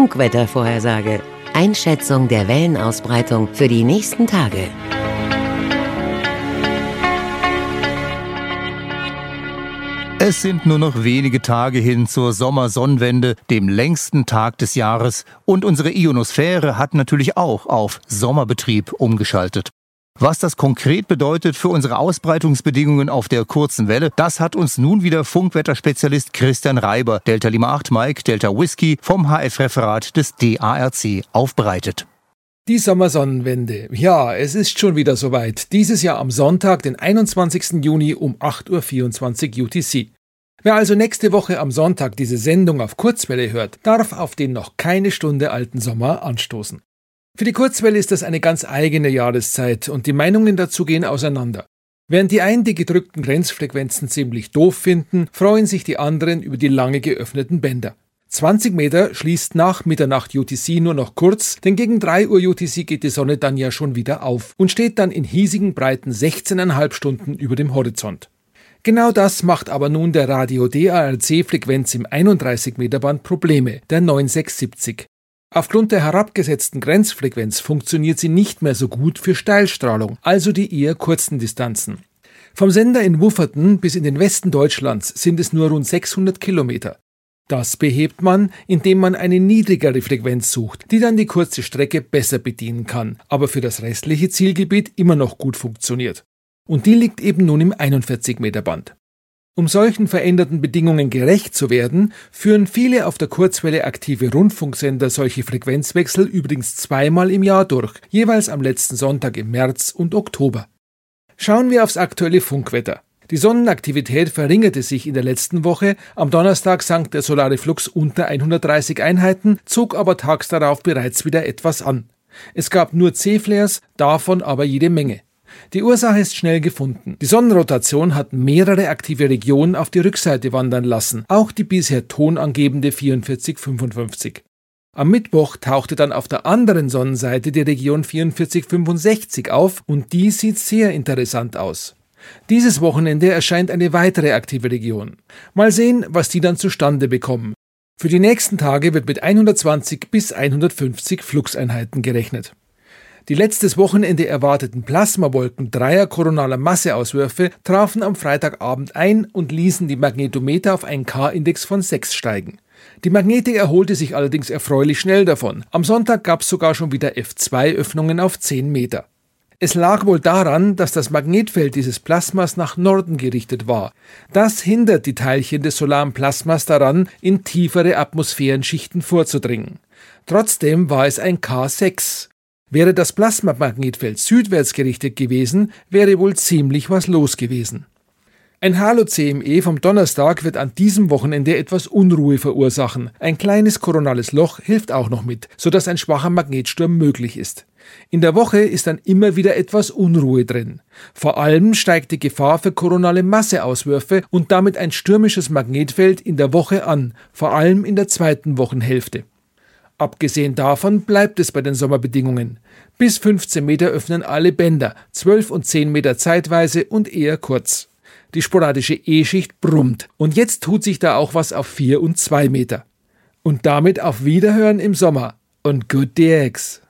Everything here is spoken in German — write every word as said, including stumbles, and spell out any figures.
Funkwettervorhersage. Einschätzung der Wellenausbreitung für die nächsten Tage. Es sind nur noch wenige Tage hin zur Sommersonnenwende, dem längsten Tag des Jahres. Und unsere Ionosphäre hat natürlich auch auf Sommerbetrieb umgeschaltet. Was das konkret bedeutet für unsere Ausbreitungsbedingungen auf der kurzen Welle, das hat uns nun wieder Funkwetterspezialist Christian Reiber, Delta Lima acht Mike, Delta Whisky vom H F-Referat des D A R C aufbereitet. Die Sommersonnenwende. Ja, es ist schon wieder soweit. Dieses Jahr am Sonntag, den einundzwanzigsten Juni um acht Uhr vierundzwanzig U T C. Wer also nächste Woche am Sonntag diese Sendung auf Kurzwelle hört, darf auf den noch keine Stunde alten Sommer anstoßen. Für die Kurzwelle ist das eine ganz eigene Jahreszeit und die Meinungen dazu gehen auseinander. Während die einen die gedrückten Grenzfrequenzen ziemlich doof finden, freuen sich die anderen über die lange geöffneten Bänder. zwanzig Meter schließt nach Mitternacht U T C nur noch kurz, denn gegen drei Uhr U T C geht die Sonne dann ja schon wieder auf und steht dann in hiesigen Breiten sechzehn Komma fünf Stunden über dem Horizont. Genau das macht aber nun der Radio-D A R C-Frequenz im einunddreißig Meter Band Probleme, der neun sechs sieben null. Aufgrund der herabgesetzten Grenzfrequenz funktioniert sie nicht mehr so gut für Steilstrahlung, also die eher kurzen Distanzen. Vom Sender in Wufferten bis in den Westen Deutschlands sind es nur rund sechshundert Kilometer. Das behebt man, indem man eine niedrigere Frequenz sucht, die dann die kurze Strecke besser bedienen kann, aber für das restliche Zielgebiet immer noch gut funktioniert. Und die liegt eben nun im einundvierzig Meter Band. Um solchen veränderten Bedingungen gerecht zu werden, führen viele auf der Kurzwelle aktive Rundfunksender solche Frequenzwechsel übrigens zweimal im Jahr durch, jeweils am letzten Sonntag im März und Oktober. Schauen wir aufs aktuelle Funkwetter. Die Sonnenaktivität verringerte sich in der letzten Woche, am Donnerstag sank der solare Flux unter hundertdreißig Einheiten, zog aber tags darauf bereits wieder etwas an. Es gab nur C-Flares, davon aber jede Menge. Die Ursache ist schnell gefunden. Die Sonnenrotation hat mehrere aktive Regionen auf die Rückseite wandern lassen, auch die bisher tonangebende vierundvierzig fünfundfünfzig. Am Mittwoch tauchte dann auf der anderen Sonnenseite die Region vierundvierzig fünfundsechzig auf und die sieht sehr interessant aus. Dieses Wochenende erscheint eine weitere aktive Region. Mal sehen, was die dann zustande bekommen. Für die nächsten Tage wird mit hundertzwanzig bis hundertfünfzig Fluxeinheiten gerechnet. Die letztes Wochenende erwarteten Plasmawolken dreier koronaler Masseauswürfe trafen am Freitagabend ein und ließen die Magnetometer auf einen K-Index von sechs steigen. Die Magnetik erholte sich allerdings erfreulich schnell davon. Am Sonntag gab es sogar schon wieder F zwei Öffnungen auf zehn Meter. Es lag wohl daran, dass das Magnetfeld dieses Plasmas nach Norden gerichtet war. Das hindert die Teilchen des solaren Plasmas daran, in tiefere Atmosphärenschichten vorzudringen. Trotzdem war es ein K sechs. Wäre das Plasmamagnetfeld südwärts gerichtet gewesen, wäre wohl ziemlich was los gewesen. Ein Halo-C M E vom Donnerstag wird an diesem Wochenende etwas Unruhe verursachen. Ein kleines koronales Loch hilft auch noch mit, sodass ein schwacher Magnetsturm möglich ist. In der Woche ist dann immer wieder etwas Unruhe drin. Vor allem steigt die Gefahr für koronale Masseauswürfe und damit ein stürmisches Magnetfeld in der Woche an, vor allem in der zweiten Wochenhälfte. Abgesehen davon bleibt es bei den Sommerbedingungen. Bis fünfzehn Meter öffnen alle Bänder, zwölf und zehn Meter zeitweise und eher kurz. Die sporadische E-Schicht brummt und jetzt tut sich da auch was auf vier und zwei Meter. Und damit auf Wiederhören im Sommer und good D X.